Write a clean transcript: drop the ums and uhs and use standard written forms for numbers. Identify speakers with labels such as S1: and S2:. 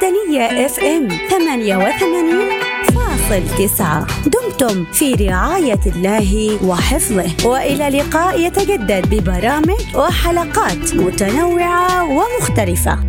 S1: المدنية FM 88.9. دمتم في رعاية الله وحفظه، وإلى لقاء يتجدد ببرامج وحلقات متنوعة ومختلفة.